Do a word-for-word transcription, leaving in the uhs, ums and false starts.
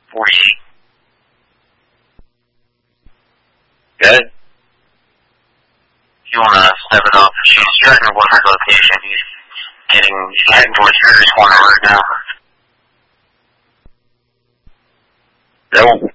forty-eight. Good. If you want to step it up, she's checking her boyfriend's location. He's getting, he's heading towards Harry's corner right now. Nope.